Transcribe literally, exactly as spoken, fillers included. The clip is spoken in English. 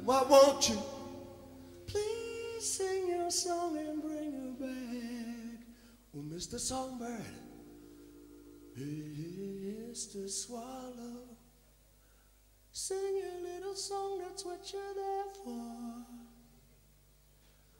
Why won't you please sing your song and bring her back? Oh, Mister Songbird, Mister Swallow, sing your little song, that's what you're there for.